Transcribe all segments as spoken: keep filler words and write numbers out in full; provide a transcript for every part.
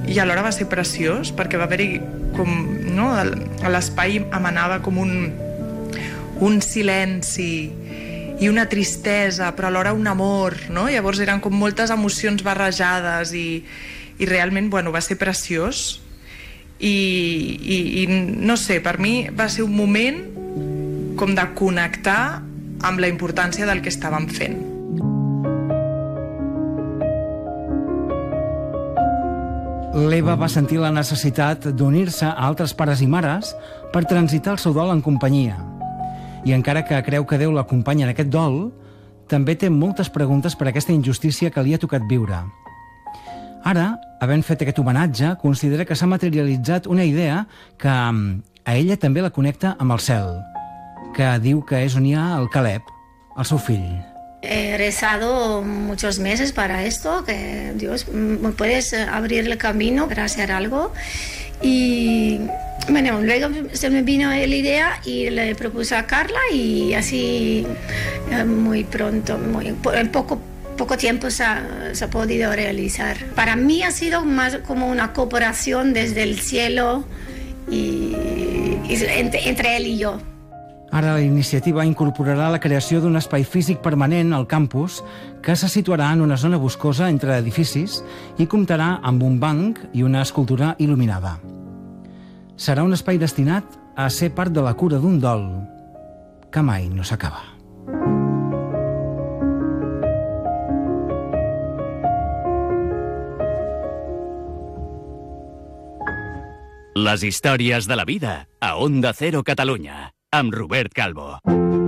i alhora va ser preciós perquè va haver-hi com, no? L'espai emanava com un, un silenci i una tristesa, però alhora un amor, no? Llavors eren com moltes emocions barrejades i, i realment, bueno, va ser preciós i, i, i no sé, per mi va ser un moment com de connectar amb la importància del que estàvem fent. L'Eva va sentir la necessitat d'unir-se a altres pares i mares per transitar el seu dol en companyia. I encara que creu que Déu l'acompanya en aquest dol, també té moltes preguntes per aquesta injustícia que li ha tocat viure. Ara, havent fet aquest homenatge, considera que s'ha materialitzat una idea que a ella també la connecta amb el cel, que diu que és on hi ha el Caleb, el seu fill. He rezado muchos meses para esto, que Dios, ¿me puedes abrir el camino para hacer algo? Y bueno, luego se me vino la idea y le propuse a Carla y así muy pronto, muy, en poco, poco tiempo se ha, se ha podido realizar. Para mí ha sido más como una cooperación desde el cielo y, y entre, entre él y yo. Ara la iniciativa incorporarà la creació d'un espai físic permanent al campus que se situarà en una zona boscosa entre edificis i comptarà amb un banc i una escultura il·luminada. Serà un espai destinat a ser part de la cura d'un dol que mai no s'acaba. Les històries de la vida a Onda Cero Catalunya, amb Robert Calvo.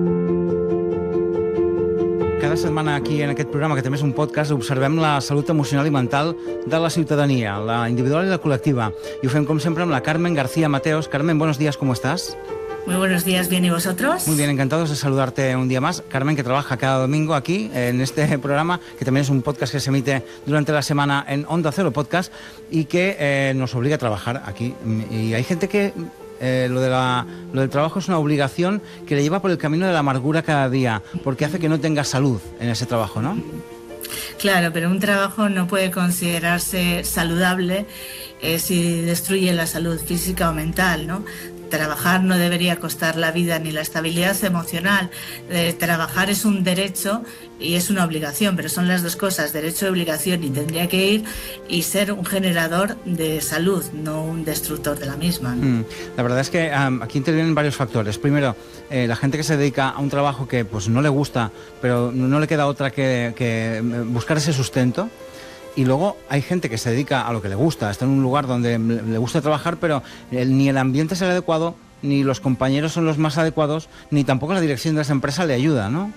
Cada setmana aquí en aquest programa, que també és un podcast, observem la salut emocional i mental de la ciutadania, la individual i la col·lectiva. I ho fem, com sempre, amb la Carmen García Mateos. Carmen, buenos días, ¿cómo estás? Muy buenos días, ¿bien y vosotros? Muy bien, encantados de saludarte un día más. Carmen, que trabaja cada domingo aquí en este programa, que también es un podcast que se emite durante la semana en Onda Cero Podcast y que eh, nos obliga a trabajar aquí. Y hay gente que... Eh, lo, de la, lo del trabajo es una obligación que le lleva por el camino de la amargura cada día, porque hace que no tenga salud en ese trabajo, ¿no? Claro, pero un trabajo no puede considerarse saludable eh, si destruye la salud física o mental, ¿no? Trabajar no debería costar la vida ni la estabilidad emocional. Eh, trabajar es un derecho y es una obligación, pero son las dos cosas, derecho y obligación, y tendría que ir y ser un generador de salud, no un destructor de la misma, ¿no? Mm, la verdad es que um, aquí intervienen varios factores. Primero, eh, la gente que se dedica a un trabajo que pues no le gusta, pero no le queda otra que, que buscar ese sustento. Y luego hay gente que se dedica a lo que le gusta, está en un lugar donde le gusta trabajar, pero el, ni el ambiente es el adecuado, ni los compañeros son los más adecuados, ni tampoco la dirección de esa empresa le ayuda, ¿no?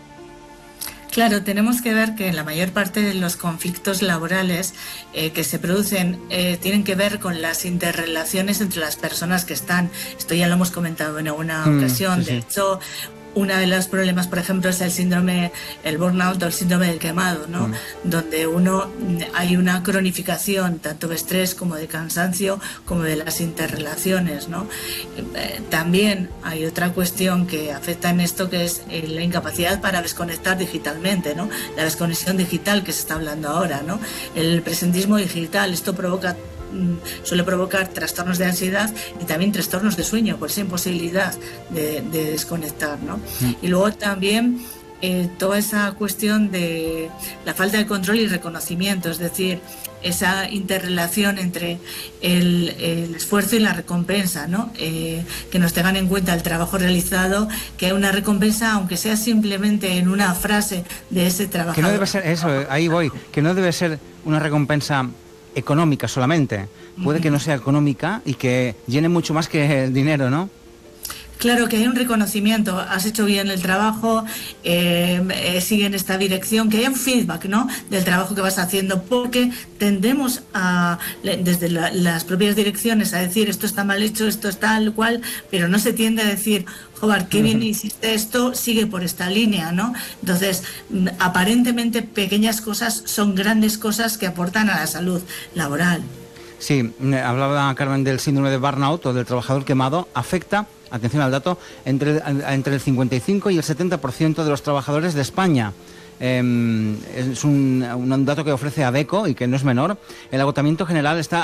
Claro, tenemos que ver que la mayor parte de los conflictos laborales eh, que se producen eh, tienen que ver con las interrelaciones entre las personas que están. Esto ya lo hemos comentado en alguna mm, ocasión, sí, de sí. hecho... Uno de los problemas, por ejemplo, es el síndrome, el burnout o el síndrome del quemado, ¿no? Mm. Donde uno hay una cronificación tanto de estrés como de cansancio, como de las interrelaciones, ¿no? Eh, también hay otra cuestión que afecta en esto, que es eh, la incapacidad para desconectar digitalmente, ¿no? La desconexión digital que se está hablando ahora, ¿no? El presentismo digital, esto provoca suele provocar trastornos de ansiedad y también trastornos de sueño por esa imposibilidad de, de desconectar, ¿no? Mm. Y luego también eh, toda esa cuestión de la falta de control y reconocimiento, es decir, esa interrelación entre el, el esfuerzo y la recompensa, ¿no? Eh, que nos tengan en cuenta el trabajo realizado, que hay una recompensa, aunque sea simplemente en una frase de ese trabajador. Que no debe ser eso, ahí voy, que no debe ser una recompensa económica solamente, puede que no sea económica y que llene mucho más que el dinero, ¿no? Claro, que hay un reconocimiento, has hecho bien el trabajo, eh, eh, sigue en esta dirección, que haya un feedback, ¿no?, del trabajo que vas haciendo, porque tendemos a, desde la, las propias direcciones, a decir esto está mal hecho, esto está tal cual, pero no se tiende a decir, joder, qué bien hiciste esto, sigue por esta línea, ¿no? Entonces, aparentemente pequeñas cosas son grandes cosas que aportan a la salud laboral. Sí, hablaba Carmen del síndrome de burnout o del trabajador quemado, afecta, atención al dato, entre, entre el cincuenta y cinco y el setenta por ciento de los trabajadores de España. Eh, es un, un dato que ofrece ADECO y que no es menor. El agotamiento general está